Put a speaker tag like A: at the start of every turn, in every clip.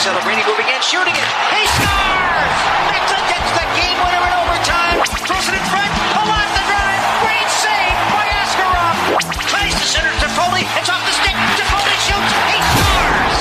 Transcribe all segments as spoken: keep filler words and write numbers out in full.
A: Celebrini moving in, shooting it. He scores! Macklin gets the game winner in overtime. Throws it in front. Pull off the drive. Great save by Askarov. Tries to center to Foley. It's off the stick. Foley shoots. He scores!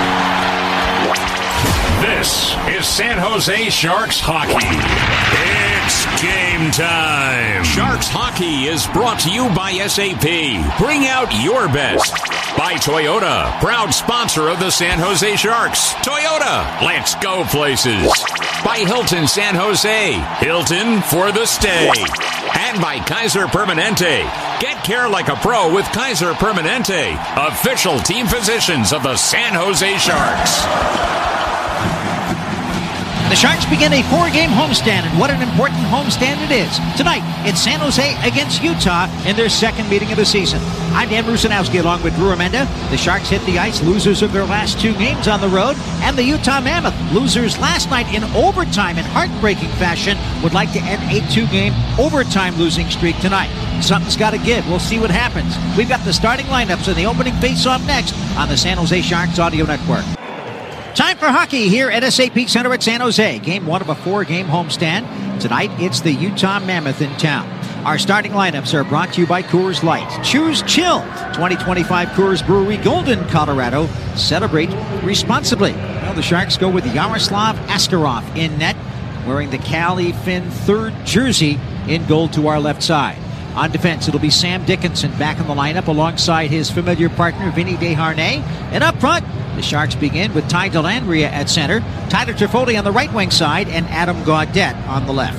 B: This is San Jose Sharks hockey. It's game time. Sharks hockey is brought to you by S A P. Bring out your best. By Toyota, proud sponsor of the San Jose Sharks. Toyota, let's go places. By Hilton San Jose, Hilton for the stay. And by Kaiser Permanente. Get care like a pro with Kaiser Permanente, official team physicians of the San Jose Sharks.
C: The Sharks begin a four-game homestand, and what an important homestand it is. Tonight, it's San Jose against Utah in their second meeting of the season. I'm Dan Rusanowski along with Drew Amenda. The Sharks hit the ice, losers of their last two games on the road, and the Utah Mammoth, losers last night in overtime in heartbreaking fashion, would like to end a two-game overtime losing streak tonight. Something's got to give. We'll see what happens. We've got the starting lineups and the opening face-off next on the San Jose Sharks Audio Network. Time for hockey here at S A P Center at San Jose. Game one of a four-game homestand. Tonight, it's the Utah Mammoth in town. Our starting lineups are brought to you by Coors Light. Choose chill. twenty twenty-five Coors Brewery, Golden, Colorado. Celebrate responsibly. Well, the Sharks go with Yaroslav Askarov in net, wearing the Cali Finn third jersey in goal to our left side. On defense, it'll be Sam Dickinson back in the lineup alongside his familiar partner, Vinny Desharnais. And up front, the Sharks begin with Ty Dellandrea at center, Tyler Toffoli on the right wing side, and Adam Gaudette on the left.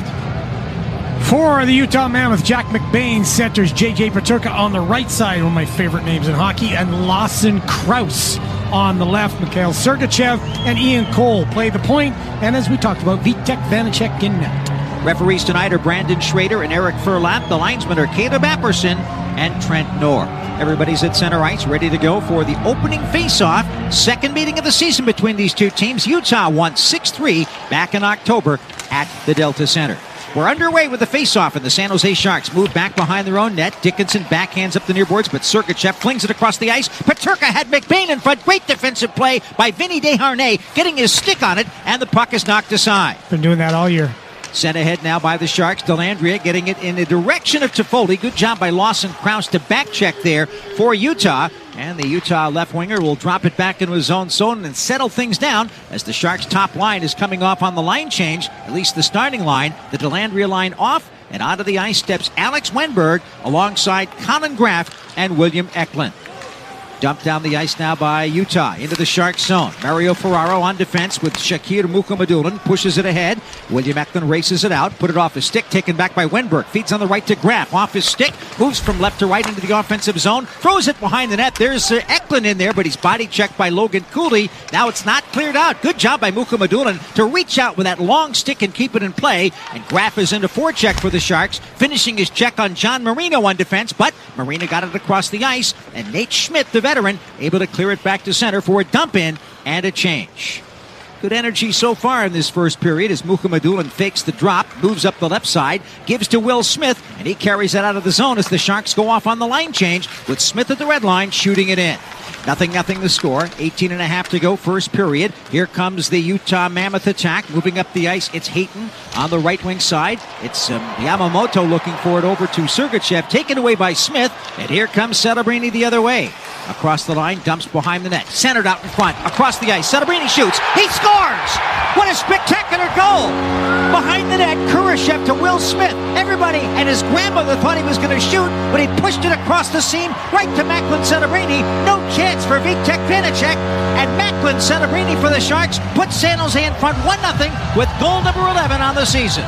D: For the Utah Mammoth, Jack McBain centers J J Peterka on the right side, one of my favorite names in hockey, and Lawson Krause on the left. Mikhail Sergachev and Ian Cole play the point, and as we talked about, Vitek Vanacek in net.
C: Referees tonight are Brandon Schrader and Eric Furlap. The linesmen are Caleb Apperson and Trent Knorr. Everybody's at center ice, ready to go for the opening face-off. Second meeting of the season between these two teams. Utah won six three back in October at the Delta Center. We're underway with the face-off, and the San Jose Sharks move back behind their own net. Dickinson backhands up the near boards, but Sergachev flings it across the ice. Peterka had McBain in front. Great defensive play by Vinny Desharnais, getting his stick on it, and the puck is knocked aside.
D: Been doing that all year.
C: Sent ahead now by the Sharks. Dellandrea getting it in the direction of Toffoli. Good job by Lawson Krause to back check there for Utah. And the Utah left winger will drop it back into his own zone and settle things down as the Sharks' top line is coming off on the line change, at least the starting line. The Dellandrea line off, and onto the ice steps Alex Wenberg alongside Colin Graff and William Eklund. Dumped down the ice now by Utah into the Sharks zone. Mario Ferraro on defense with Shakir Mukhamadullin. Pushes it ahead. William Eklund races it out. Put it off his stick. Taken back by Wenberg. Feeds on the right to Graff. Off his stick. Moves from left to right into the offensive zone. Throws it behind the net. There's uh, Eklund in there, but he's body checked by Logan Cooley. Now it's not cleared out. Good job by Mukhamadullin to reach out with that long stick and keep it in play. And Graff is into forecheck for the Sharks, finishing his check on John Marino on defense, but Marino got it across the ice, and Nate Schmidt, the veteran, able to clear it back to center for a dump in and a change. Good energy so far in this first period as Mukhamadullin fakes the drop, moves up the left side, gives to Will Smith, and he carries it out of the zone as the Sharks go off on the line change with Smith at the red line shooting it in. Nothing, nothing the score. eighteen and a half to go, first period. Here comes the Utah Mammoth attack. Moving up the ice, it's Hayton on the right wing side. It's um, Yamamoto looking for it over to Sergachev. Taken away by Smith. And here comes Celebrini the other way. Across the line, dumps behind the net. Centered out in front. Across the ice. Celebrini shoots. He scores! What a spectacular goal! Behind the net, Kurashev to Will Smith. Everybody and his grandmother thought he was going to shoot, but he pushed it across the seam right to Macklin Celebrini. No chance for Vitek Vanacek. And Macklin Celebrini for the Sharks puts San Jose in front one nothing with goal number eleven on the season.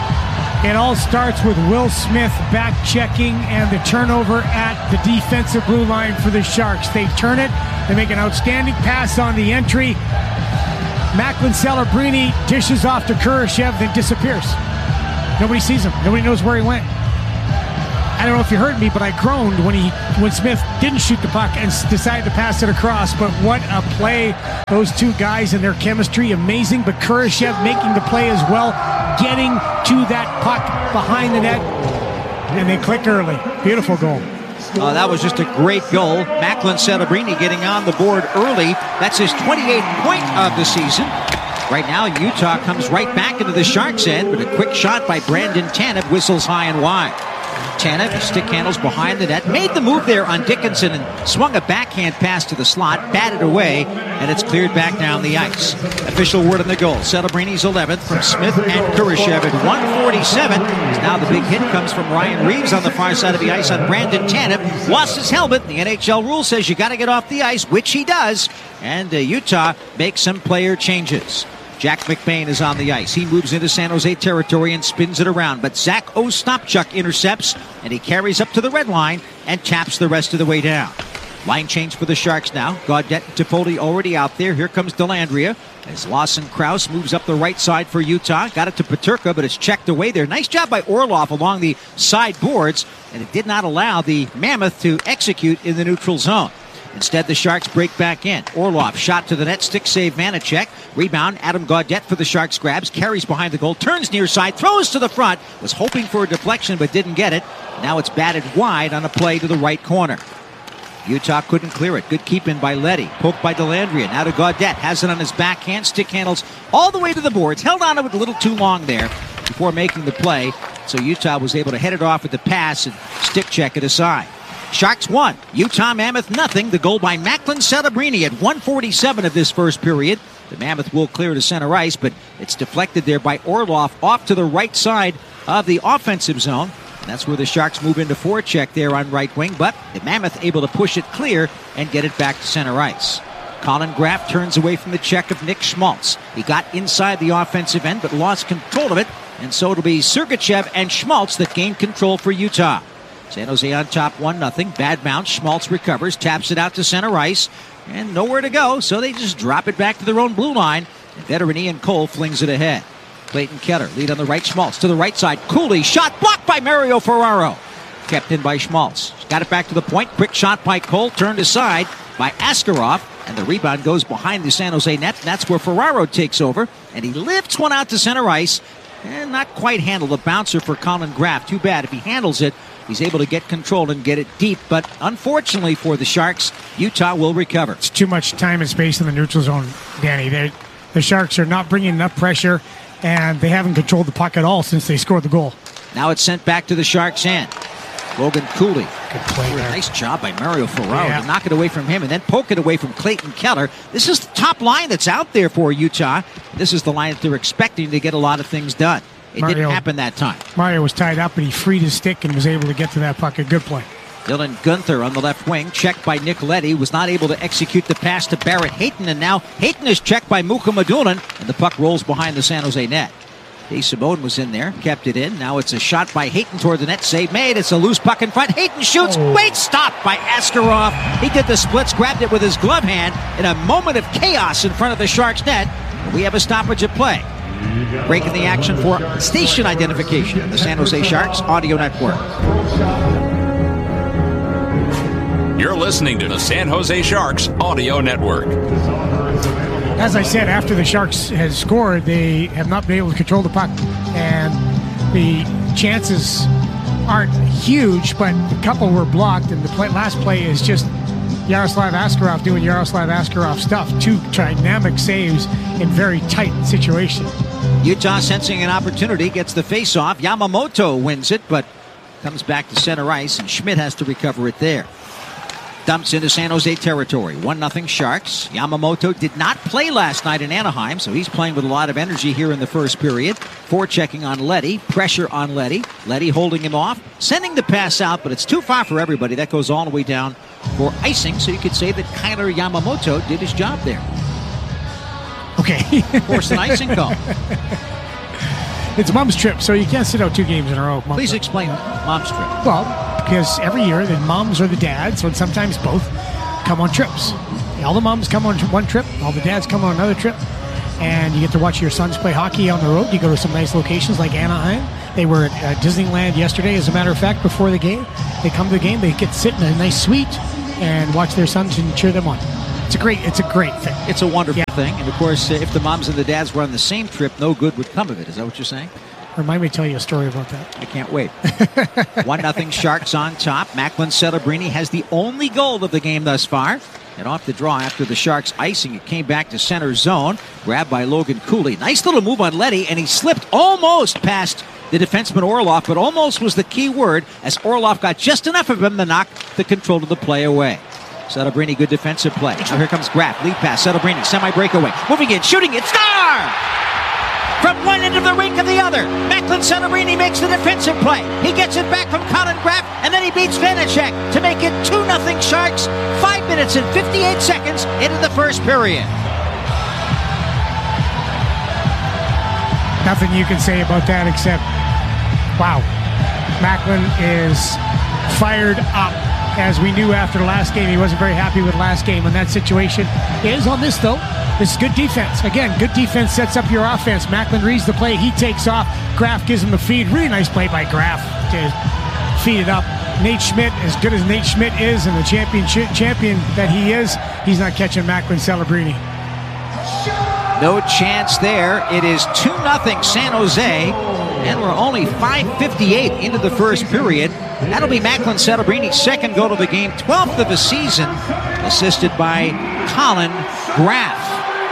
D: It all starts with Will Smith back checking and the turnover at the defensive blue line for the Sharks. They turn it. They make an outstanding pass on the entry. Macklin Celebrini dishes off to Kurashev, then disappears. Nobody sees him. Nobody knows where he went. I don't know if you heard me, but I groaned when he when Smith didn't shoot the puck and decided to pass it across. But what a play. Those two guys and their chemistry, amazing. But Kurashev making the play as well, getting to that puck behind the net. And they click early. Beautiful goal.
C: Oh, that was just a great goal. Macklin Celebrini getting on the board early. That's his twenty-eighth point of the season. Right now, Utah comes right back into the Sharks' end, but a quick shot by Brandon Tanev whistles high and wide. Tanev, his stick handles behind the net, made the move there on Dickinson and swung a backhand pass to the slot, batted away, and it's cleared back down the ice. Official word on the goal. Celebrini's eleventh from Smith and Kurashev at one forty-seven. Now the big hit comes from Ryan Reeves on the far side of the ice on Brandon Tanev. Lost his helmet. The N H L rule says you got to get off the ice, which he does. And uh, Utah makes some player changes. Jack McBain is on the ice. He moves into San Jose territory and spins it around. But Zach Ostapchuk intercepts, and he carries up to the red line and taps the rest of the way down. Line change for the Sharks now. Gaudette and Toffoli already out there. Here comes Dellandrea as Lawson Krause moves up the right side for Utah. Got it to Peterka, but it's checked away there. Nice job by Orlov along the side boards, and it did not allow the Mammoth to execute in the neutral zone. Instead, the Sharks break back in. Orlov shot to the net, stick save Vanacek. Rebound, Adam Gaudette for the Sharks grabs, carries behind the goal, turns near side, throws to the front, was hoping for a deflection but didn't get it. Now it's batted wide on a play to the right corner. Utah couldn't clear it. Good keep in by Leddy. Poked by Dellandrea. Now to Gaudette. Has it on his backhand. Stick handles all the way to the boards. Held on to it a little too long there before making the play. So Utah was able to head it off with the pass and stick check it aside. Sharks won. Utah Mammoth nothing. The goal by Macklin Celebrini at one forty-seven of this first period. The Mammoth will clear to center ice, but it's deflected there by Orlov off to the right side of the offensive zone. And that's where the Sharks move into forecheck there on right wing, but the Mammoth able to push it clear and get it back to center ice. Colin Graff turns away from the check of Nick Schmaltz. He got inside the offensive end, but lost control of it, and so it'll be Sergachev and Schmaltz that gain control for Utah. San Jose on top one nothing. Bad bounce. Schmaltz recovers, taps it out to center ice, and nowhere to go, so they just drop it back to their own blue line, and veteran Ian Cole flings it ahead. Clayton Keller, lead on the right, Schmaltz to the right side. Cooley, shot blocked by Mario Ferraro. Kept in by Schmaltz. Got it back to the point. Quick shot by Cole, turned aside by Askarov, and the rebound goes behind the San Jose net. That's where Ferraro takes over, and he lifts one out to center ice, and not quite handle the bouncer for Colin Graff. Too bad. If he handles it, he's able to get control and get it deep, but unfortunately for the Sharks, Utah will recover.
D: It's too much time and space in the neutral zone, Danny. They're, the Sharks are not bringing enough pressure, and they haven't controlled the puck at all since they scored the goal.
C: Now it's sent back to the Sharks' end. Logan Cooley.
D: Good play there.
C: Nice job by Mario Ferraro
D: Yeah.
C: to knock it away from him and then poke it away from Clayton Keller. This is the top line that's out there for Utah. This is the line that they're expecting to get a lot of things done. It
D: Mario,
C: didn't happen that time.
D: Mario was tied up, but he freed his stick and was able to get to that puck. A good play.
C: Dylan Gunther on the left wing, checked by Nick Leddy, was not able to execute the pass to Barrett Hayton, and now Hayton is checked by Muka Madulan, and the puck rolls behind the San Jose net. Dave Simone was in there, kept it in. Now it's a shot by Hayton toward the net, save made. It's a loose puck in front. Hayton shoots.
D: Oh.
C: Wait, stopped by Askarov. He did the splits, grabbed it with his glove hand in a moment of chaos in front of the Sharks net. We have a stoppage of play. Breaking the action for station identification. The San Jose Sharks Audio Network.
B: You're listening to the San Jose Sharks Audio Network.
D: As I said, after the Sharks has scored, they have not been able to control the puck, and the chances aren't huge, but a couple were blocked, and the play, last play is just Yaroslav Askarov doing Yaroslav Askarov stuff. Two dynamic saves in very tight situation.
C: Utah sensing an opportunity, gets the face-off. Yamamoto wins it, but comes back to center ice, and Schmidt has to recover it there. Dumps into San Jose territory. one nothing Sharks. Yamamoto did not play last night in Anaheim, so he's playing with a lot of energy here in the first period. Forechecking on Leddy. Pressure on Leddy. Leddy holding him off. Sending the pass out, but it's too far for everybody. That goes all the way down for icing, so you could say that Kyler Yamamoto did his job there.
D: Okay.
C: Force an icing call.
D: It's Mom's trip, so you can't sit out two games in a row. Mom's
C: Please
D: trip.
C: explain Mom's trip.
D: Well, because every year the moms or the dads, or sometimes both, come on trips. All the moms come on one trip, all the dads come on another trip, and you get to watch your sons play hockey on the road. You go to some nice locations like Anaheim. They were at uh, Disneyland yesterday, as a matter of fact, before the game. They come to the game, they get to sit in a nice suite and watch their sons and cheer them on. It's a great, it's a great thing.
C: It's a wonderful
D: Yeah.
C: thing. And, of course, uh, if the moms and the dads were on the same trip, no good would come of it. Is that what you're saying?
D: Remind me to tell you a story about that.
C: I can't wait. one nothing Sharks on top. Macklin Celebrini has the only goal of the game thus far. And off the draw after the Sharks icing, it came back to center zone. Grabbed by Logan Cooley. Nice little move on Leddy, and he slipped almost past the defenseman Orlov, but almost was the key word as Orlov got just enough of him to knock the control of the play away. Celebrini, good defensive play. Now here comes Graff. Lead pass. Celebrini, semi-breakaway. Moving in, shooting it. Star! From one end of the rink to the other. Macklin Celebrini makes the defensive play. He gets it back from Colin Graff, and then he beats Vanacek to make it two nothing Sharks. Five minutes and fifty-eight seconds into the first period.
D: Nothing you can say about that except, wow, Macklin is fired up. As we knew after the last game, he wasn't very happy with last game in that situation. It is on this, though. This is good defense. Again, good defense sets up your offense. Macklin reads the play. He takes off. Graff gives him the feed. Really nice play by Graff to feed it up. Nate Schmidt, as good as Nate Schmidt is and the champion champion that he is, he's not catching Macklin Celebrini.
C: No chance there. It is two nothing San Jose, and we're only five fifty-eight into the first period. That'll be Macklin Celebrini's second goal of the game, twelfth of the season, assisted by Colin Graff.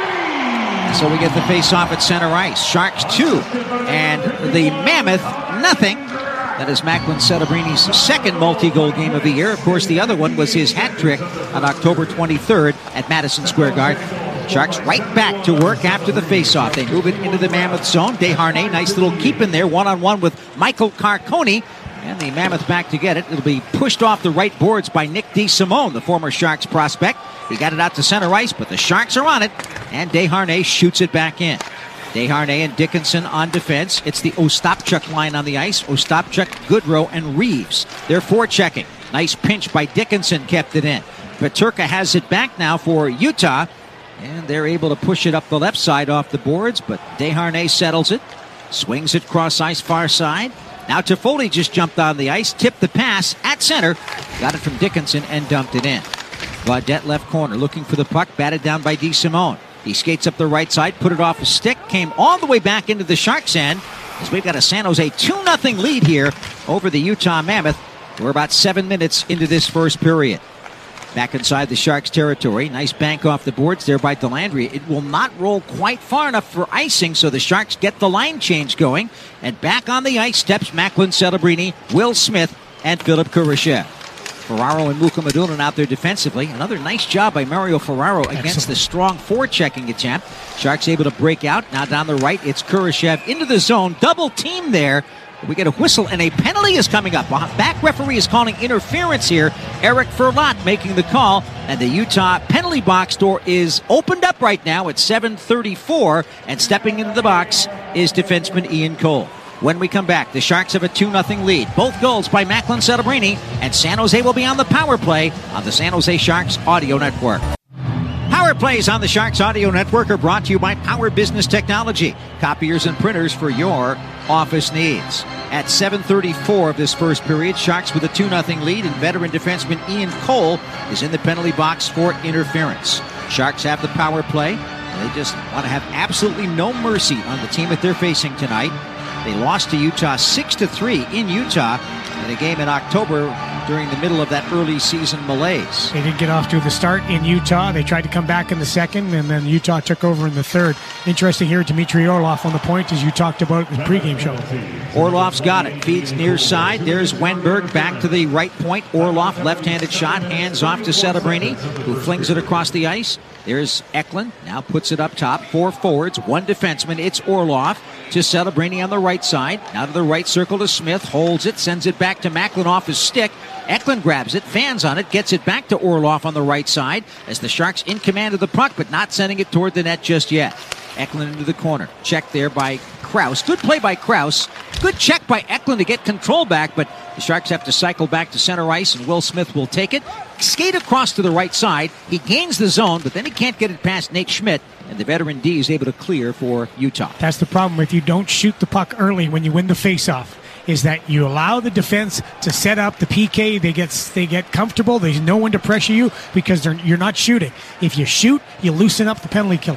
C: So we get the face-off at center ice. Sharks two, and the Mammoth nothing. That is Macklin Celebrini's second multi-goal game of the year. Of course, the other one was his hat trick on October twenty-third at Madison Square Garden. Sharks right back to work after the face-off. They move it into the Mammoth zone. Desharnais, nice little keep in there, one-on-one with Michael Carcone. And the Mammoth back to get it. It'll be pushed off the right boards by Nick DeSimone, the former Sharks prospect. He got it out to center ice, but the Sharks are on it. And Desharnais shoots it back in. Desharnais and Dickinson on defense. It's the Ostapchuk line on the ice. Ostapchuk, Goodrow, and Reeves. They're forechecking. Nice pinch by Dickinson, kept it in. Peterka has it back now for Utah. And they're able to push it up the left side off the boards, but Desharnais settles it. Swings it cross ice far side. Now Toffoli just jumped on the ice, tipped the pass at center. Got it from Dickinson and dumped it in. Gaudette left corner looking for the puck, batted down by DeSimone. He skates up the right side, put it off a stick, came all the way back into the Sharks' end as we've got a San Jose two nothing lead here over the Utah Mammoth. We're about seven minutes into this first period. Back inside the Sharks' territory. Nice bank off the boards there by Delandria. It will not roll quite far enough for icing, so the Sharks get the line change going. And back on the ice steps Macklin Celebrini, Will Smith, and Philip Kurashev. Ferraro and Mukhamadullin out there defensively. Another nice job by Mario Ferraro against Excellent. the strong forechecking attempt. Sharks able to break out. Now down the right, it's Kurashev into the zone. Double team there. We get a whistle, and a penalty is coming up. Back referee is calling interference here. Eric Ferlat making the call, and the Utah penalty box door is opened up right now at seven thirty-four, and stepping into the box is defenseman Ian Cole. When we come back, the Sharks have a two nothing lead. Both goals by Macklin Celebrini, and San Jose will be on the power play on the San Jose Sharks Audio Network. Power plays on the Sharks Audio Network are brought to you by Power Business Technology, copiers and printers for your office needs. At seven thirty-four of this first period, Sharks with a two nothing lead, and veteran defenseman Ian Cole is in the penalty box for interference. Sharks have the power play. They just want to have absolutely no mercy on the team that they're facing tonight. They lost to Utah six to three in Utah in a game in October during the middle of that early season malaise.
D: They didn't get off to the start in Utah. They tried to come back in the second, and then Utah took over in the third. Interesting here, Dmitry Orlov on the point, as you talked about in the pregame show.
C: Orlov's got it. Feeds near side. There's Wenberg back to the right point. Orlov, left-handed shot, hands off to Celebrini, who flings it across the ice. There's Eklund, now puts it up top. Four forwards, one defenseman. It's Orlov to Celebrini on the right side. Now to the right circle to Smith. Holds it, sends it back to Macklin off his stick. Eklund grabs it, fans on it, gets it back to Orlov on the right side as the Sharks in command of the puck, but not sending it toward the net just yet. Eklund into the corner. Check there by Krause. Good play by Krause. Good check by Eklund to get control back, but the Sharks have to cycle back to center ice, and Will Smith will take it. Skate across to the right side. He gains the zone, but then he can't get it past Nate Schmidt, and the veteran D is able to clear for Utah.
D: That's the problem if you don't shoot the puck early when you win the faceoff, is that you allow the defense to set up the P K. They get they get comfortable. There's no one to pressure you because they're, you're not shooting. If you shoot, you loosen up the penalty killers.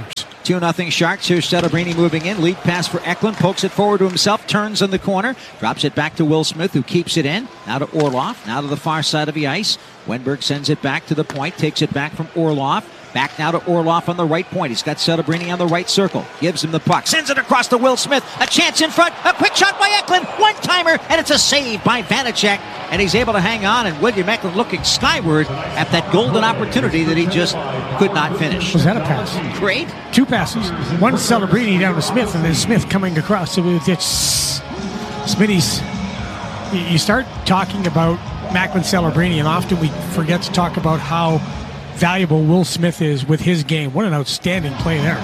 C: two nothing Sharks. Here's Celebrini moving in. Lead pass for Eklund. Pokes it forward to himself. Turns in the corner. Drops it back to Will Smith, who keeps it in. Now to Orlov. Now to the far side of the ice. Wenberg sends it back to the point. Takes it back from Orlov. Back now to Orlov on the right point. He's got Celebrini on the right circle. Gives him the puck. Sends it across to Will Smith. A chance in front. A quick shot by Eklund. One-timer. And it's a save by Vanacek. And he's able to hang on. And William Eklund looking skyward at that golden opportunity that he just could not finish.
D: Was that a pass?
C: Great.
D: Two passes. One Celebrini down to Smith, and then Smith coming across. So it's Smitty's. You start talking about Macklin Celebrini, and often we forget to talk about how valuable Will Smith is with his game. What an outstanding play there.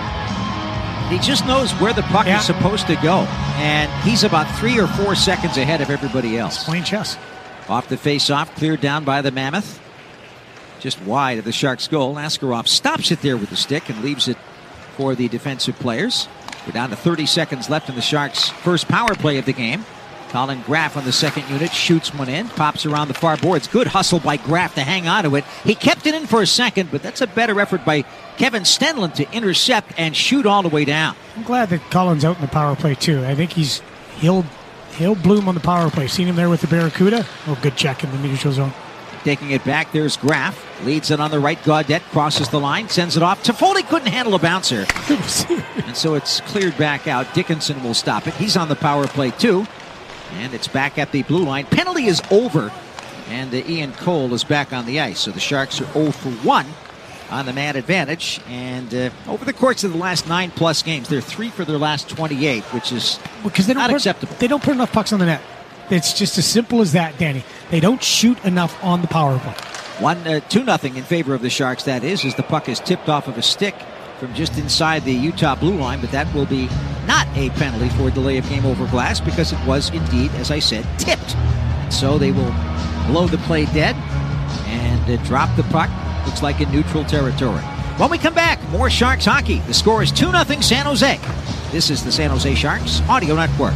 C: He just knows where the puck
D: yeah.
C: is supposed to go. And he's about three or four seconds ahead of everybody else.
D: It's playing chess.
C: Off the face-off, cleared down by the Mammoth. Just wide of the Sharks' goal. Askarov stops it there with the stick and leaves it for the defensive players. We're down to thirty seconds left in the Sharks' first power play of the game. Colin Graff on the second unit shoots one in, pops around the far boards. Good hustle by Graff to hang on to it. He kept it in for a second, but that's a better effort by Kevin Stenlund to intercept and shoot all the way down.
D: I'm glad that Colin's out in the power play too. I think he's he'll he'll bloom on the power play. Seen him there with the Barracuda. Oh, good check in the neutral zone.
C: Taking it back, there's Graff. Leads it on the right. Gaudette crosses the line, sends it off. Toffoli couldn't handle a bouncer. And so it's cleared back out. Dickinson will stop it. He's on the power play too. And it's back at the blue line. Penalty is over. And uh, Ian Cole is back on the ice. So the Sharks are oh for one on the man advantage. And uh, over the course of the last nine plus games, they're three for their last twenty-eight, which is
D: because they don't
C: not
D: put,
C: acceptable.
D: They don't put enough pucks on the net. It's just as simple as that, Danny. They don't shoot enough on the power play.
C: One, uh, two nothing in favor of the Sharks, that is, as the puck is tipped off of a stick from just inside the Utah blue line, but that will be not a penalty for delay of game over glass because it was indeed, as I said, tipped. So they will blow the play dead and uh, drop the puck. Looks like in neutral territory. When we come back, more Sharks hockey. The score is two nothing San Jose. This is the San Jose Sharks Audio Network.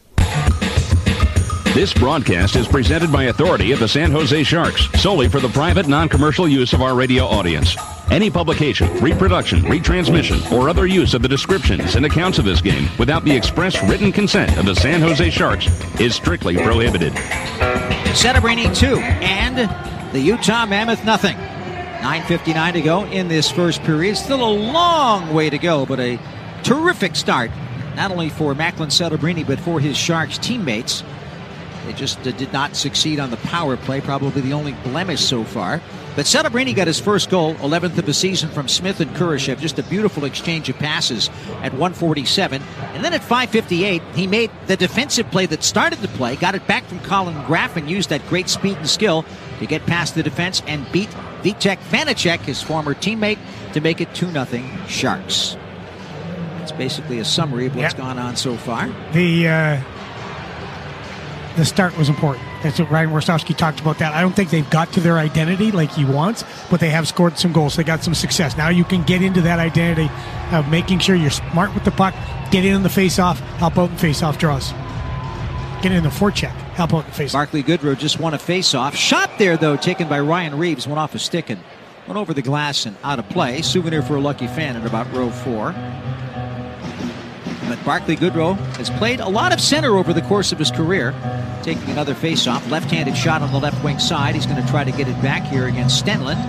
B: This broadcast is presented by authority of the San Jose Sharks, solely for the private, non-commercial use of our radio audience. Any publication, reproduction, retransmission, or other use of the descriptions and accounts of this game without the express written consent of the San Jose Sharks is strictly prohibited.
C: Celebrini two and the Utah Mammoth nothing. nine fifty-nine to go in this first period. Still a long way to go, but a terrific start, not only for Macklin Celebrini, but for his Sharks teammates. They just uh, did not succeed on the power play, probably the only blemish so far. But Celebrini got his first goal, eleventh of the season from Smith and Kurashev. Just a beautiful exchange of passes at one forty-seven. And then at five fifty-eight, he made the defensive play that started the play, got it back from Colin Graff, and used that great speed and skill to get past the defense and beat Vitek Vanacek, his former teammate, to make it two nothing Sharks. That's basically a summary of what's yep. gone on so far.
D: The... Uh... The start was important. That's what Ryan Warsofsky talked about that. I don't think they've got to their identity like he wants, but they have scored some goals. They got some success. Now you can get into that identity of making sure you're smart with the puck, get in the face-off, help out in face-off draws. Get in the forecheck, help out in face-off.
C: Barclay Goodrow just won a face-off. Shot there, though, taken by Ryan Reeves. Went off a stick and went over the glass and out of play. Souvenir for a lucky fan at about row four. But Barclay Goodrow has played a lot of center over the course of his career. Taking another face-off. Left-handed shot on the left wing side. He's going to try to get it back here against Stenlund.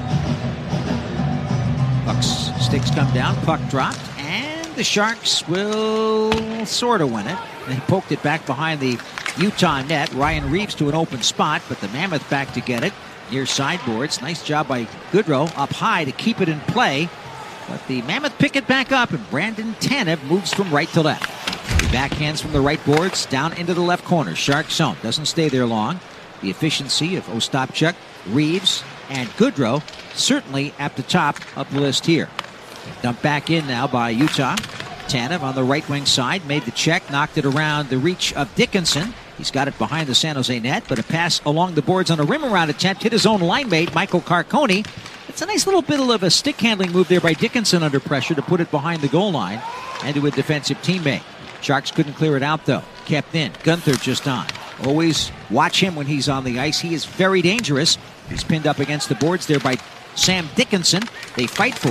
C: Puck's sticks come down. Puck dropped. And the Sharks will sort of win it. They poked it back behind the Utah net. Ryan Reeves to an open spot, but the Mammoth back to get it. Near sideboards. Nice job by Goodrow up high to keep it in play. But the Mammoth pick it back up, and Brandon Tanev moves from right to left. He backhands from the right boards down into the left corner. Sharks zone. Doesn't stay there long. The efficiency of Ostapchuk, Reeves, and Goodrow certainly at the top of the list here. Dumped back in now by Utah. Tanev on the right wing side made the check, knocked it around the reach of Dickinson. He's got it behind the San Jose net, but a pass along the boards on a rim around attempt hit his own line mate, Michael Carcone. It's a nice little bit of a stick handling move there by Dickinson under pressure to put it behind the goal line and to a defensive teammate. Sharks couldn't clear it out, though. Kept in. Gunther just on. Always watch him when he's on the ice. He is very dangerous. He's pinned up against the boards there by Sam Dickinson. They fight for it.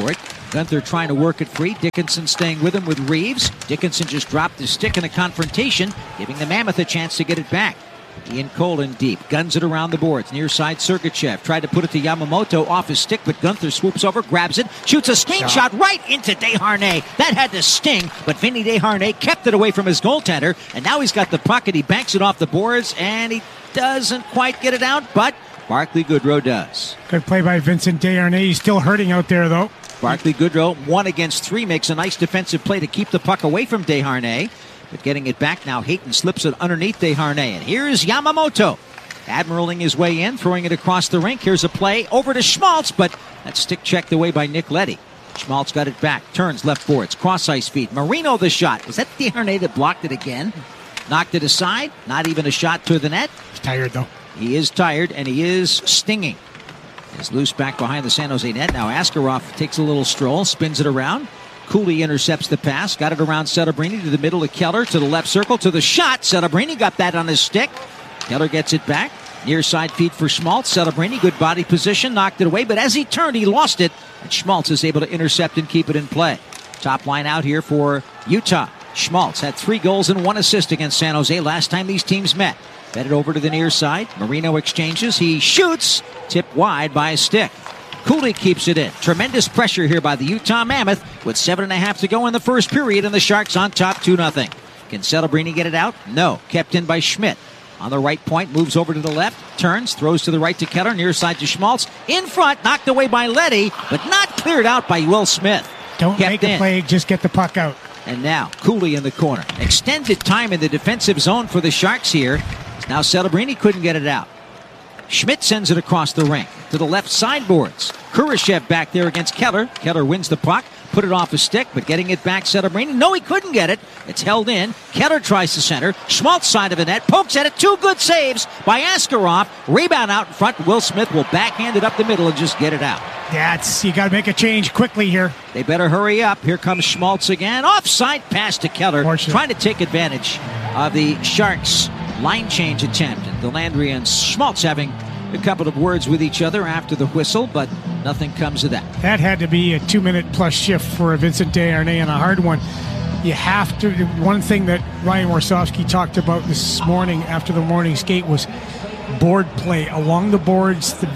C: Gunther trying to work it free. Dickinson staying with him with Reeves. Dickinson just dropped his stick in a confrontation, giving the Mammoth a chance to get it back. Ian Cole in deep. Guns it around the boards. Near side, Sergachev tried to put it to Yamamoto off his stick, but Gunther swoops over, grabs it, shoots a skate shot right into Desharnais. That had to sting, but Vinny Desharnais kept it away from his goaltender, and now he's got the puck and he banks it off the boards, and he doesn't quite get it out, but Barclay Goodrow does.
D: Good play by Vincent Desharnais. He's still hurting out there, though.
C: Barclay Goodrow, one against three, makes a nice defensive play to keep the puck away from Desharnais. But getting it back now, Hayton slips it underneath Desharnais. And here's Yamamoto. Admiraling his way in, throwing it across the rink. Here's a play over to Schmaltz, but that's stick checked away by Nick Leddy. Schmaltz got it back, turns left boards, cross-ice feed. Marino the shot. Was that Desharnais that blocked it again? Knocked it aside. Not even a shot to the net.
D: He's tired, though.
C: He is tired, and he is stinging. It's loose back behind the San Jose net. Now Askarov takes a little stroll, spins it around. Cooley intercepts the pass, got it around Setebrini to the middle of Keller, to the left circle, to the shot. Setebrini got that on his stick. Keller gets it back. Near side feed for Schmaltz. Setebrini, good body position, knocked it away, but as he turned, he lost it. And Schmaltz is able to intercept and keep it in play. Top line out here for Utah. Schmaltz had three goals and one assist against San Jose last time these teams met. Fed it over to the near side. Marino exchanges. He shoots. Tipped wide by a stick. Cooley keeps it in. Tremendous pressure here by the Utah Mammoth with seven and a half to go in the first period, and the Sharks on top two nothing. Can Setebrini get it out? No. Kept in by Schmidt. On the right point, moves over to the left, turns, throws to the right to Keller, near side to Schmaltz. In front, knocked away by Leddy, but not cleared out by Will Smith.
D: Don't
C: Kept
D: make a
C: in.
D: play, just get the puck out.
C: And now, Cooley in the corner. Extended time in the defensive zone for the Sharks here. Now Setebrini couldn't get it out. Schmidt sends it across the rink to the left sideboards. Kurashev back there against Keller. Keller wins the puck, put it off his stick, but getting it back, Setebrini. No, he couldn't get it. It's held in. Keller tries to center. Schmaltz side of the net, pokes at it. Two good saves by Askarov. Rebound out in front. Will Smith will backhand it up the middle and just get it out.
D: Yeah, it's, you got to make a change quickly here.
C: They better hurry up. Here comes Schmaltz again. Offside pass to Keller, trying to take advantage of the Sharks' line change attempt. And Delandry and Schmaltz having a couple of words with each other after the whistle, but nothing comes of that.
D: That had to be a two-minute plus shift for Vincent Desharnais and a hard one. You have to. One thing that Ryan Warsofsky talked about this morning after the morning skate was board play along the boards. The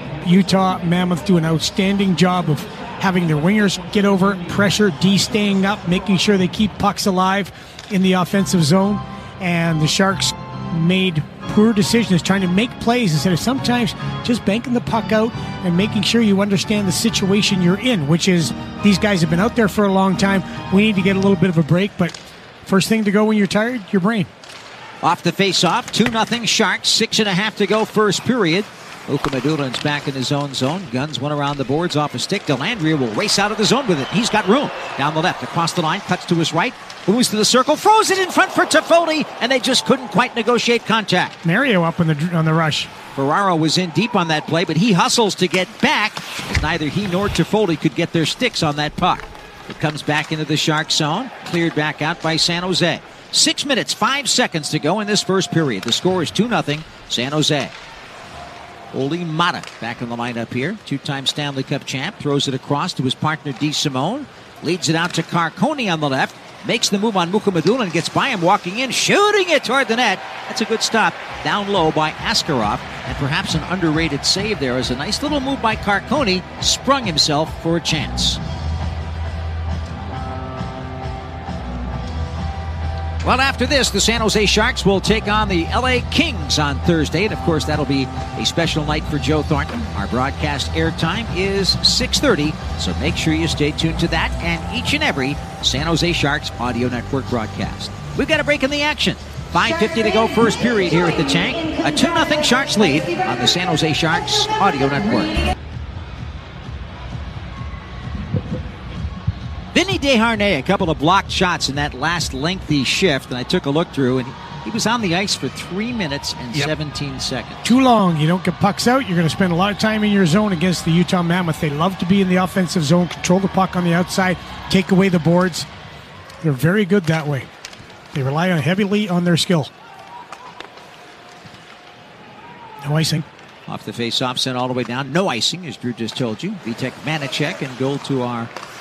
D: Utah Mammoth do an outstanding job of having their wingers get over, pressure, D staying up, making sure they keep pucks alive in the offensive zone. And the Sharks made poor decisions trying to make plays instead of sometimes just banking the puck out and making sure you understand the situation you're in, which is these guys have been out there for a long time. We need to get a little bit of a break, but first thing to go when you're tired, your brain.
C: Off the face-off, two nothing Sharks, six and a half to go first period. Ukamadulin's back in his own zone. Guns one around the boards off a stick. Dellandrea will race out of the zone with it. He's got room. Down the left, across the line, cuts to his right. Moves to the circle, throws it in front for Toffoli, and they just couldn't quite negotiate contact.
D: Mario up on the on the rush.
C: Ferraro was in deep on that play, but he hustles to get back, as neither he nor Toffoli could get their sticks on that puck. It comes back into the Shark zone, cleared back out by San Jose. Six minutes, five seconds to go in this first period. The score is two nothing, San Jose. Oli Mata back in the lineup here. Two-time Stanley Cup champ. Throws it across to his partner, DeSimone. Leads it out to Carconi on the left. Makes the move on Mukamadulin. Gets by him walking in. Shooting it toward the net. That's a good stop. Down low by Askarov. And perhaps an underrated save there. As a nice little move by Carconi. Sprung himself for a chance. Well, after this, the San Jose Sharks will take on the L A Kings on Thursday. And, of course, that'll be a special night for Joe Thornton. Our broadcast airtime is six thirty, so make sure you stay tuned to that and each and every San Jose Sharks Audio Network broadcast. We've got a break in the action. five fifty to go first period here at the Tank. A two nothing Sharks lead on the San Jose Sharks Audio Network. Vinny Desharnais, a couple of blocked shots in that last lengthy shift, and I took a look through, and he was on the ice for three minutes and yep. seventeen seconds.
D: Too long. You don't get pucks out. You're going to spend a lot of time in your zone against the Utah Mammoth. They love to be in the offensive zone, control the puck on the outside, take away the boards. They're very good that way. They rely on heavily on their skill. No icing.
C: Off the face-off, sent all the way down. No icing, as Drew just told you. Vitek Vanacek and goal to our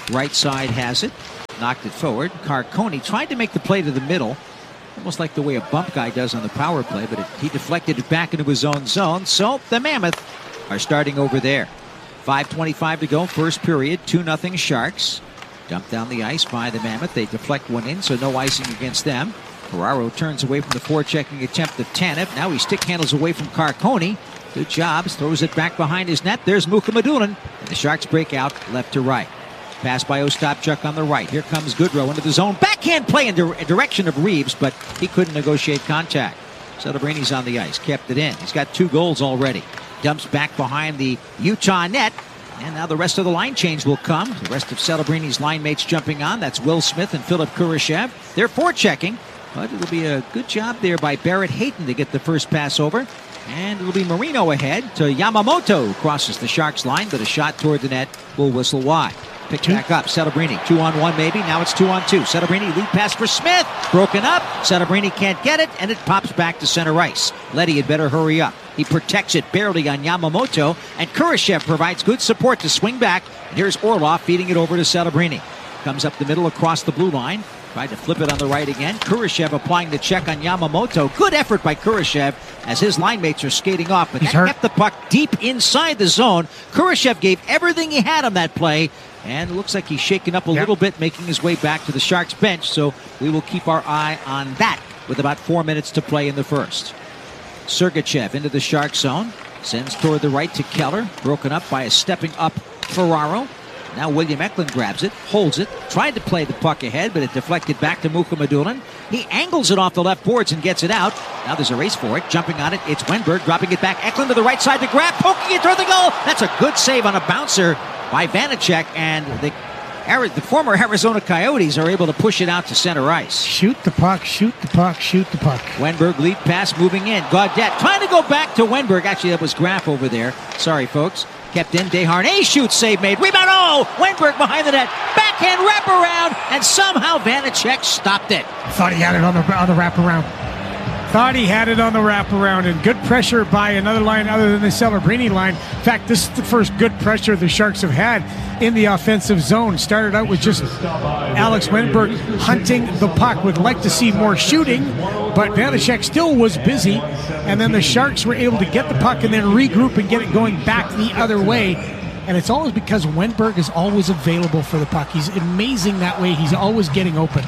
C: Right side has it. Knocked it forward. Carcone tried to make the play to the middle. Almost like the way a bump guy does on the power play, but it, he deflected it back into his own zone. So the Mammoth are starting over there. five twenty-five to go, first period. two nothing Sharks. Dumped down the ice by the Mammoth. They deflect one in, so no icing against them. Ferraro turns away from the forechecking attempt of Tanev. Now he stick handles away from Carcone. Good jobs. Throws it back behind his net. There's Mukhamadullin. And the Sharks break out left to right. Pass by Ostapchuk on the right. Here comes Goodrow into the zone. Backhand play in the direction of Reeves, but he couldn't negotiate contact. Celebrini's on the ice. Kept it in. He's got two goals already. Dumps back behind the Utah net. And now the rest of the line change will come. The rest of Celebrini's line mates jumping on. That's Will Smith and Philip Kurashev. They're forechecking, but it'll be a good job there by Barrett Hayton to get the first pass over. And it'll be Marino ahead to Yamamoto. Crosses the Sharks line, but a shot toward the net will whistle wide. Picked back up. Celebrini, two on one maybe. Now it's two on two. Celebrini lead pass for Smith. Broken up. Celebrini can't get it, and it pops back to center ice. Leddy had better hurry up. He protects it barely on Yamamoto, and Kurashev provides good support to swing back. And here's Orlov feeding it over to Celebrini. Comes up the middle across the blue line. Tried to flip it on the right again. Kurashev applying the check on Yamamoto. Good effort by Kurashev as his line mates are skating off, but
D: He's
C: that
D: hurt.
C: kept the puck deep inside the zone. Kurashev gave everything he had on that play, and it looks like he's shaken up a
D: Yep.
C: little bit, making his way back to the Sharks bench, so we will keep our eye on that with about four minutes to play in the first. Sergachev into the Shark zone. Sends toward the right to Keller. Broken up by a stepping up Ferraro. Now William Eklund grabs it, holds it, tried to play the puck ahead, but it deflected back to Mukhamadullin. He angles it off the left boards and gets it out. Now there's a race for it. Jumping on it, it's Wenberg dropping it back. Eklund to the right side to grab, poking it toward the goal. That's a good save on a bouncer by Vanacek, and the, the former Arizona Coyotes are able to push it out to center ice.
D: Shoot the puck, shoot the puck, shoot the puck.
C: Wenberg lead pass moving in. Gaudette trying to go back to Wenberg. Actually, that was Graff over there. Sorry, folks. Kept in. Desharnais shoots, save made. Rebound. Oh! Wenberg behind the net. Backhand wraparound, and somehow Vanacek stopped it.
D: Thought he had it on the on the wraparound. Thought he had it on the wraparound, and good pressure by another line other than the Celebrini line. In fact, this is the first good pressure the Sharks have had in the offensive zone. Started out with just Alex Wenberg hunting the puck. Would like to see more shooting, but Vanacek still was busy, and then the Sharks were able to get the puck and then regroup and get it going back the other way. And it's always because Wenberg is always available for the puck. He's amazing that way. He's always getting open.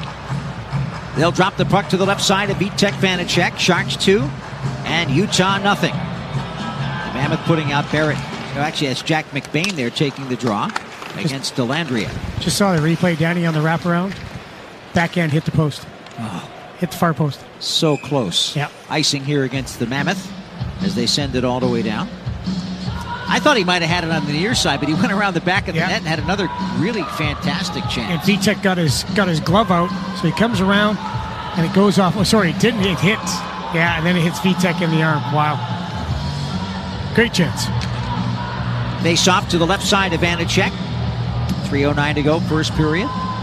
C: They'll drop the puck to the left side of Vitek Vanacek. Sharks two and Utah nothing. The Mammoth putting out Barrett. Oh, actually, it's Jack McBain there taking the draw against Delandria.
D: Just saw the replay, Danny, on the wraparound. Backhand hit the post.
C: Oh,
D: Hit the far post.
C: so close.
D: Yep.
C: Icing here against the Mammoth as they send it all the way down. I thought he might have had it on the near side, but he went around the back of the
D: Yeah.
C: net and had another really fantastic
D: And
C: chance.
D: Vitek got his got his glove out, so he comes around and it goes off. Oh, sorry, it didn't. It hits. Yeah, and then it hits Vitek in the arm. Wow. Great chance.
C: Face off to the left side of Vanacek. three oh nine to go, first period.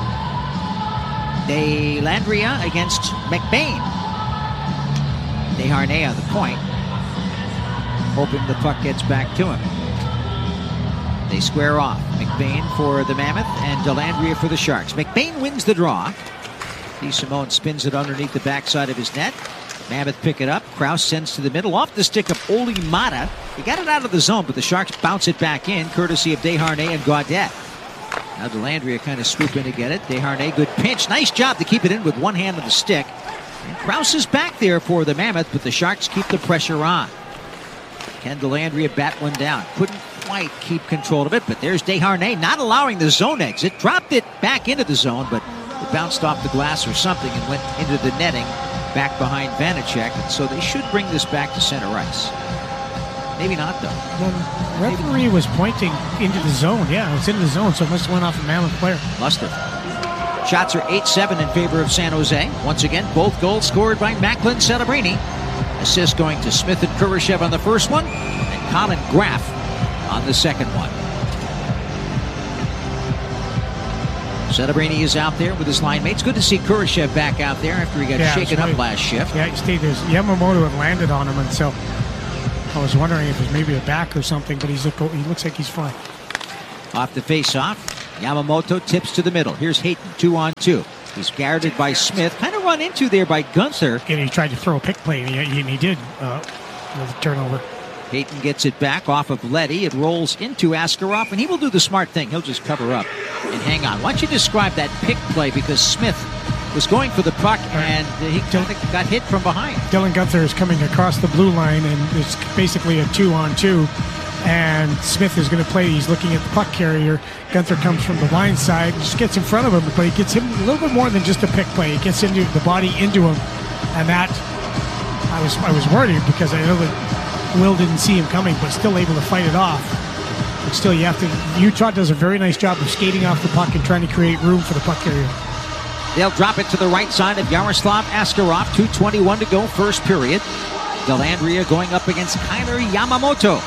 C: Delandria against McBain. Desharnais on the point, hoping the puck gets back to him. They square off. McBain for the Mammoth and Delandria for the Sharks. McBain wins the draw. DeSimone spins it underneath the backside of his net. Mammoth pick it up. Krause sends to the middle off the stick of Oli Mata. He got it out of the zone, but the Sharks bounce it back in, courtesy of Desharnais and Gaudette. Now Delandria kind of swoop in to get it. Desharnais, good pinch. Nice job to keep it in with one hand on the stick. And Krause is back there for the Mammoth, but the Sharks keep the pressure on. Can Delandria bat one down? Couldn't quite keep control of it, but there's Desharnais not allowing the zone exit. Dropped it back into the zone, but it bounced off the glass or something and went into the netting back behind Vanacek. And so they should bring this back to center ice. Maybe not, though.
D: The referee was pointing into the zone. Yeah, it's in the zone, so it must have went off a Mammoth player.
C: Must have. Shots are eight seven in favor of San Jose. Once again, both goals scored by Macklin Celebrini. Assist going to Smith and Kurashev on the first one, and Colin Graff on the second one. Celebrini is out there with his line mates. Good to see Kurashev back out there after he got
D: Yeah,
C: shaken
D: that's
C: up
D: right.
C: last shift.
D: Yeah, he stayed there. Yamamoto had landed on him, and so I was wondering if it was maybe a back or something, but he's look, he looks like he's fine.
C: Off the face-off. Yamamoto tips to the middle. Here's Hayton, two on two. He's guarded by Smith. Kind of run into there by Gunther.
D: And he tried to throw a pick play, and he, and he did uh, with a turnover.
C: Hayton gets it back off of Leddy. It rolls into Askarov, and he will do the smart thing. He'll just cover up and hang on. Why don't you describe that pick play? Because Smith was going for the puck, and he kind of got hit from behind.
D: Dylan Gunther is coming across the blue line, and it's basically a two-on-two. And Smith is going to play. He's looking at the puck carrier. Gunther comes from the line side, just gets in front of him, but he gets him a little bit more than just a pick play. He gets into the body into him, and that I was I was worried because I know that Will didn't see him coming, but still able to fight it off. But still, you have to. Utah does a very nice job of skating off the puck and trying to create room for the puck carrier.
C: They'll drop it to the right side of Yaroslav Askarov. two twenty-one to go, first period. Dellandrea going up against Kailer Yamamoto.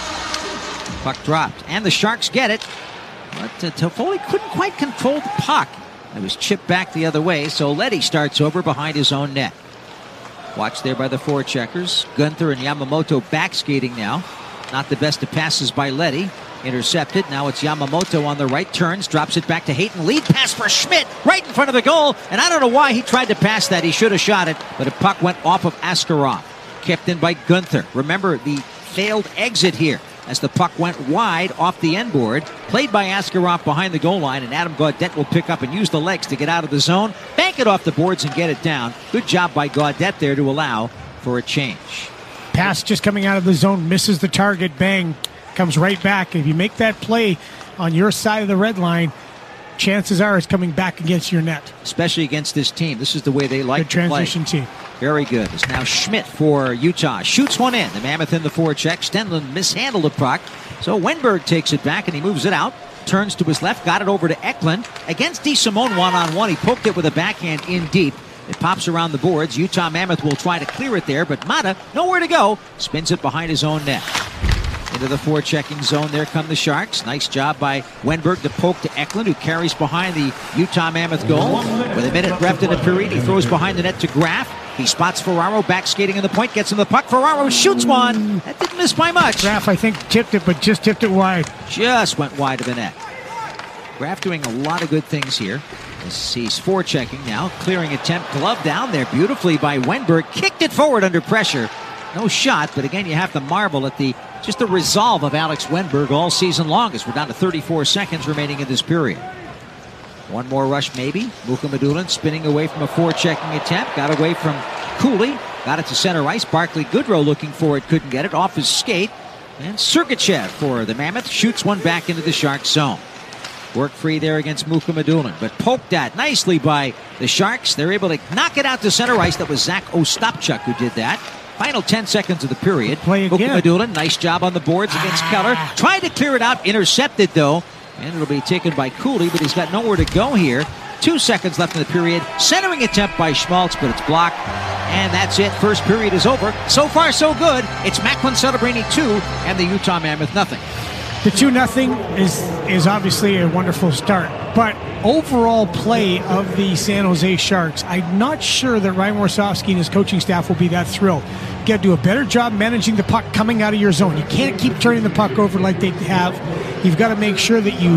C: Puck dropped, and the Sharks get it. But uh, Toffoli couldn't quite control the puck. It was chipped back the other way, so Leddy starts over behind his own net. Watched there by the forecheckers. Gunther and Yamamoto back skating now. Not the best of passes by Leddy. Intercepted. Now it's Yamamoto on the right. Turns, drops it back to Hayton. Lead pass for Schmidt right in front of the goal. And I don't know why he tried to pass that. He should have shot it, but a puck went off of Askarov. Kept in by Gunther. Remember the failed exit here as the puck went wide off the end board. Played by Askarov behind the goal line, and Adam Gaudette will pick up and use the legs to get out of the zone. Bank it off the boards and get it down. Good job by Gaudette there to allow for a change.
D: Pass just coming out of the zone, misses the target, bang, comes right back. If you make that play on your side of the red line, chances are it's coming back against your net.
C: Especially against this team. This is the way they like
D: Good
C: to play.
D: transition team.
C: Very good. It's now Schmidt for Utah. Shoots one in. The Mammoth in the forecheck. Stenlund mishandled the puck. So Wenberg takes it back and he moves it out. Turns to his left. Got it over to Eklund. Against DeSimone one-on-one. He poked it with a backhand in deep. It pops around the boards. Utah Mammoth will try to clear it there, but Mata, nowhere to go. Spins it behind his own net. Into the forechecking zone. There come the Sharks. Nice job by Wenberg to poke to Eklund, who carries behind the Utah Mammoth goal. With a minute left in the period, he throws behind the net to Graf. He spots Ferraro back skating in the point, gets him the puck. Ferraro shoots one. That didn't miss by much.
D: Graf, I think, tipped it, but just tipped it wide.
C: Just went wide of the net. Graf doing a lot of good things here. As he's forechecking now. Clearing attempt. Glove down there beautifully by Wenberg. Kicked it forward under pressure. No shot, but again, you have to marvel at the just the resolve of Alex Wenberg all season long, as we're down to thirty-four seconds remaining in this period. One more rush maybe. Mukhamadullin spinning away from a forechecking attempt. Got away from Cooley. Got it to center ice. Barclay Goodrow looking for it. Couldn't get it. Off his skate. And Sergachev for the Mammoth shoots one back into the Sharks zone. Work free there against Mukhamadullin, but poked at nicely by the Sharks. They're able to knock it out to center ice. That was Zach Ostapchuk who did that. Final ten seconds of the period.
D: Play again.
C: Mukhamadullin, nice job on the boards against Keller. Tried to clear it out, intercepted though, and it'll be taken by Cooley, but he's got nowhere to go here. Two seconds left in the period. Centering attempt by Schmaltz, but it's blocked. And that's it. First period is over. So far, so good. It's Macklin Celebrini two and the Utah Mammoth nothing.
D: The two nothing is is obviously a wonderful start, but overall play of the San Jose Sharks, I'm not sure that Ryan Warsofsky and his coaching staff will be that thrilled. You got to do a better job managing the puck coming out of your zone. You can't keep turning the puck over like they have. You've got to make sure that you,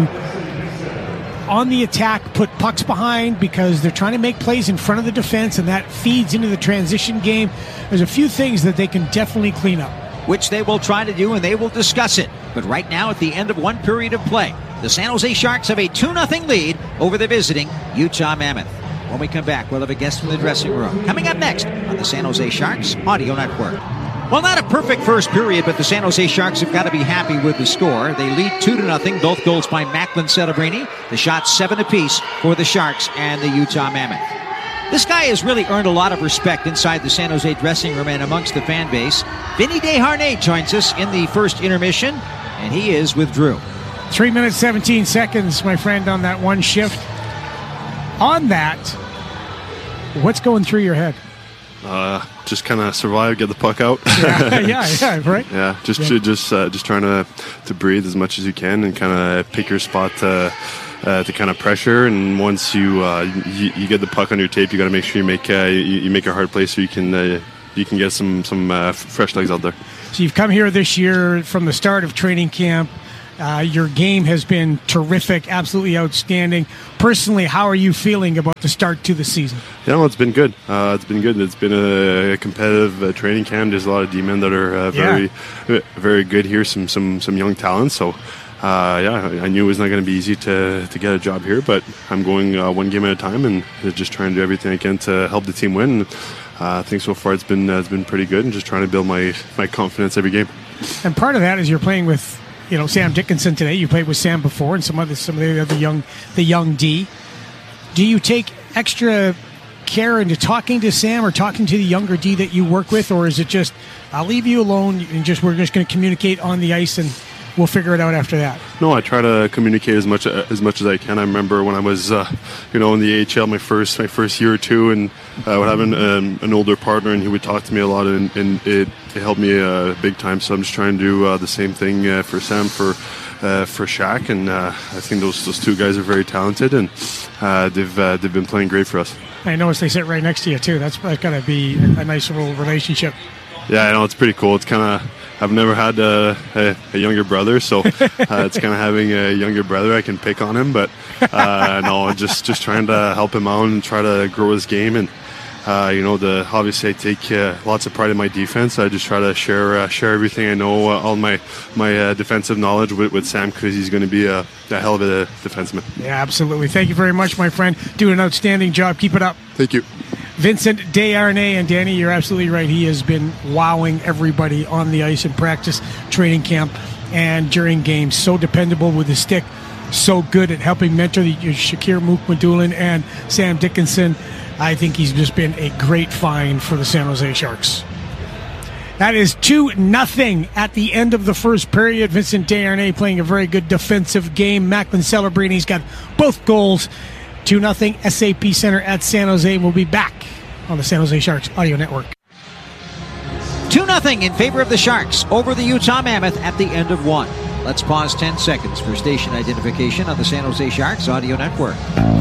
D: on the attack, put pucks behind, because they're trying to make plays in front of the defense, and that feeds into the transition game. There's a few things that they can definitely clean up.
C: Which they will try to do, and they will discuss it. But right now, at the end of one period of play, the San Jose Sharks have a two nothing lead over the visiting Utah Mammoth. When we come back, we'll have a guest from the dressing room. Coming up next on the San Jose Sharks Audio Network. Well, not a perfect first period, but the San Jose Sharks have got to be happy with the score. They lead two to nothing, both goals by Macklin Celebrini. The shots seven apiece for the Sharks and the Utah Mammoth. This guy has really earned a lot of respect inside the San Jose dressing room and amongst the fan base. Vinny Desharnais joins us in the first intermission, and he is with Drew.
D: Three minutes, seventeen seconds, my friend, on that one shift. On that, what's going through your head?
E: Uh, just kind of survive, get the puck out.
D: yeah, yeah, yeah, right.
E: Yeah, just
D: Yeah.
E: just uh, just trying to to breathe as much as you can and kind of pick your spot to uh, to kind of pressure. And once you, uh, you you get the puck on your tape, you got to make sure you make uh, you, you make a hard play so you can uh, you can get some some uh, fresh legs out there.
D: So you've come here this year from the start of training camp. Uh, your game has been terrific, absolutely outstanding. Personally, how are you feeling about the start to the season?
E: Yeah, well, it's been good. Uh, it's been good. It's been a competitive uh, training camp. There's a lot of D-men that are uh, very, yeah. very good here. Some some some young talents. So, uh, yeah, I knew it was not going to be easy to to get a job here, but I'm going uh, one game at a time and just trying to do everything I can to help the team win. Uh, I think so far it's been uh, it's been pretty good, and just trying to build my my confidence every game.
D: And part of that is you're playing with, you know, Sam Dickinson today. You played with Sam before, and some other some of the other young the young D. Do you take extra care into talking to Sam or talking to the younger D that you work with, or is it just I'll leave you alone and just we're just going to communicate on the ice and we'll figure it out after that?
E: No, I try to communicate as much as much as I can. I remember when I was, uh, you know, in the A H L, my first my first year or two, and I would have an, um, an older partner, and he would talk to me a lot, and, and it, it helped me uh, big time. So I'm just trying to do uh, the same thing uh, for Sam, for uh, for Shaq, and uh, I think those those two guys are very talented, and uh, they've uh, they've been playing great for us.
D: I noticed they sit right next to you too. That's, that's got to be a, a nice little relationship.
E: Yeah, I know, it's pretty cool. It's kind of, I've never had a, a, a younger brother, so uh, it's kind of having a younger brother. I can pick on him, but uh, no, just just trying to help him out and try to grow his game. And uh, you know, the obviously I take uh, lots of pride in my defense. I just try to share uh, share everything I know, uh, all my my uh, defensive knowledge with, with Sam, because he's going to be a, a hell of a defenseman.
D: Yeah, absolutely. Thank you very much, my friend. Doing an outstanding job. Keep it up.
E: Thank you.
D: Vincent Desharnais, and Danny, you're absolutely right. He has been wowing everybody on the ice in practice, training camp, and during games. So dependable with his stick, so good at helping mentor the Shakir Moukmadoulan and Sam Dickinson. I think he's just been a great find for the San Jose Sharks. That is two nothing at the end of the first period. Vincent Desharnais playing a very good defensive game. Macklin Celebrini got both goals. two nothing S A P Center at San Jose. We'll be back on the San Jose Sharks Audio Network.
C: two nothing in favor of the Sharks over the Utah Mammoth at the end of one. Let's pause ten seconds for station identification on the San Jose Sharks Audio Network.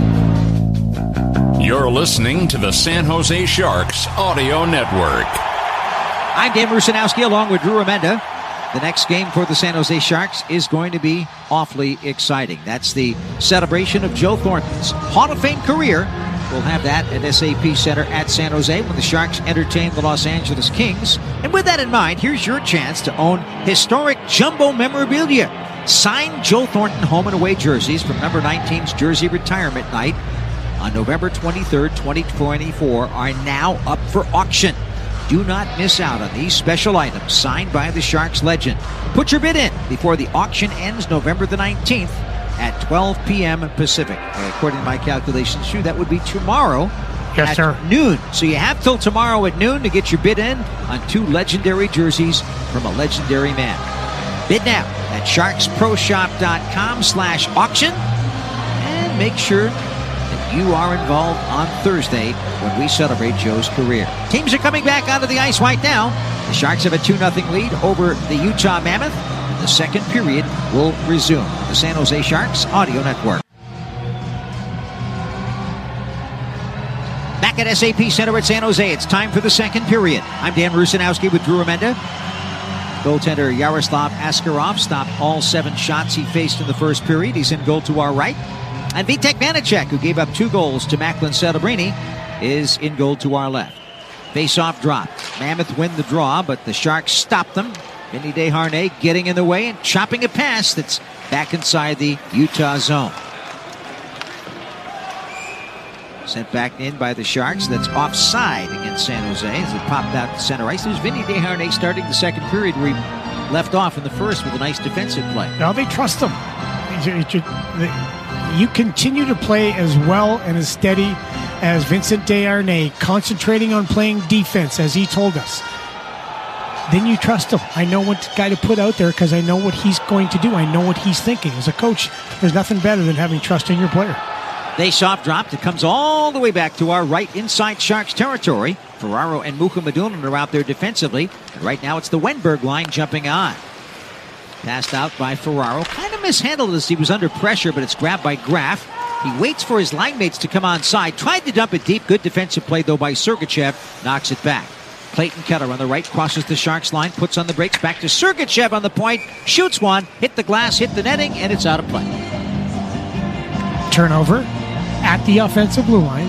B: You're listening to the San Jose Sharks Audio Network.
C: I'm Dan Rusanowski along with Drew Amenda. The next game for the San Jose Sharks is going to be awfully exciting. That's the celebration of Joe Thornton's Hall of Fame career. We'll have that at S A P Center at San Jose when the Sharks entertain the Los Angeles Kings. And with that in mind, here's your chance to own historic jumbo memorabilia. Signed Joe Thornton home and away jerseys from number nineteen's jersey retirement night on November twenty-third, twenty twenty-four are now up for auction. Do not miss out on these special items signed by the Sharks legend. Put your bid in before the auction ends November the nineteenth at twelve p.m. Pacific. According to my calculations, too, that would be tomorrow
D: yes,
C: at
D: sir.
C: noon. So you have till tomorrow at noon to get your bid in on two legendary jerseys from a legendary man. Bid now at sharksproshop.com slash auction and make sure that you are involved on Thursday when we celebrate Joe's career. Teams are coming back onto the ice right now. The Sharks have a two nothing lead over the Utah Mammoth. And the second period will resume on the San Jose Sharks Audio Network. Back at S A P Center at San Jose, it's time for the second period. I'm Dan Rusanowski with Drew Amenda. Goaltender Yaroslav Askarov stopped all seven shots he faced in the first period. He's in goal to our right. And Vitek Vanacek, who gave up two goals to Macklin Celebrini, is in goal to our left. Face-off drop. Mammoth win the draw, but the Sharks stop them. Vinny Desharnais getting in the way and chopping a pass that's back inside the Utah zone. Sent back in by the Sharks. That's offside against San Jose as it popped out to center ice. There's Vinny Desharnais starting the second period where he left off in the first with a nice defensive play.
D: Now they trust him. You continue to play as well and as steady as Vincent Desharnais, concentrating on playing defense, as he told us. Then you trust him. I know what guy to put out there because I know what he's going to do. I know what he's thinking. As a coach, there's nothing better than having trust in your player.
C: Face-off dropped. It comes all the way back to our right inside Sharks territory. Ferraro and Moukmadoulan are out there defensively. And right now it's the Wenberg line jumping on. Passed out by Ferraro. Kind of mishandled as he was under pressure, but it's grabbed by Graf. He waits for his line mates to come onside. Tried to dump it deep. Good defensive play, though, by Sergachev. Knocks it back. Clayton Keller on the right, crosses the Sharks line, puts on the brakes, back to Sergachev on the point, shoots one, hit the glass, hit the netting, and it's out of play.
D: Turnover at the offensive blue line.